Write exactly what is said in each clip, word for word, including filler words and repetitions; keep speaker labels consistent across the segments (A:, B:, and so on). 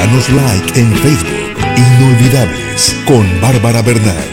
A: Danos like en Facebook. Inolvidables con Bárbara Bernal.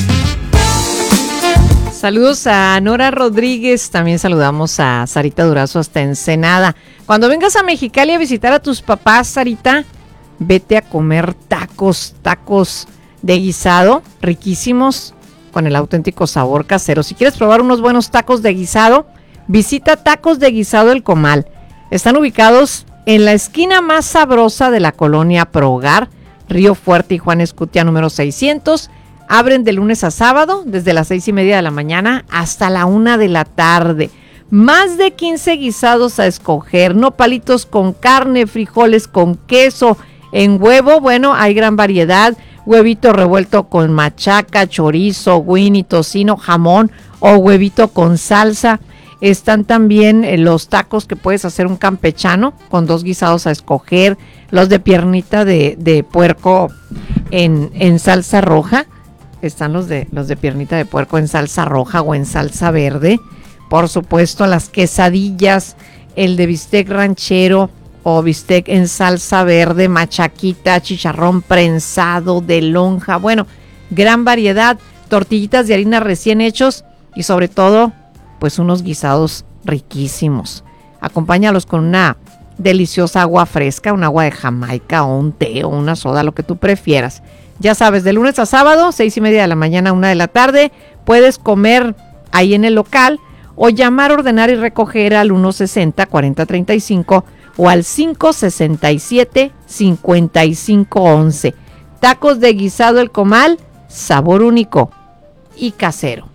B: Saludos a Nora Rodríguez, también saludamos a Sarita Durazo hasta Ensenada. Cuando vengas a Mexicali a visitar a tus papás, Sarita, vete a comer tacos, tacos de guisado, riquísimos, con el auténtico sabor casero. Si quieres probar unos buenos tacos de guisado, visita Tacos de Guisado El Comal. Están ubicados en la esquina más sabrosa de la colonia Pro Hogar, Río Fuerte y Juan Escutia número seiscientos. Abren de lunes a sábado, desde las seis y media de la mañana hasta la una de la tarde. Más de quince guisados a escoger, nopalitos con carne, frijoles con queso, en huevo, bueno, hay gran variedad. Huevito revuelto con machaca, chorizo, winnie, tocino, jamón o huevito con salsa. Están también eh, los tacos que puedes hacer un campechano con dos guisados a escoger. Los de piernita de, de puerco en, en salsa roja. Están los de los de piernita de puerco en salsa roja o en salsa verde. Por supuesto, las quesadillas, el de bistec ranchero o bistec en salsa verde, machaquita, chicharrón prensado, de lonja. Bueno, gran variedad, tortillitas de harina recién hechos y sobre todo, pues unos guisados riquísimos. Acompáñalos con una deliciosa agua fresca, un agua de Jamaica o un té o una soda, lo que tú prefieras. Ya sabes, de lunes a sábado, seis y media de la mañana a una de la tarde, puedes comer ahí en el local o llamar, ordenar y recoger al uno sesenta, cuarenta treinta y cinco o al cinco sesenta y siete, cincuenta y cinco once. Tacos de Guisado El Comal, sabor único y casero.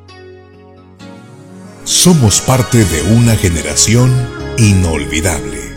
A: Somos parte de una generación inolvidable.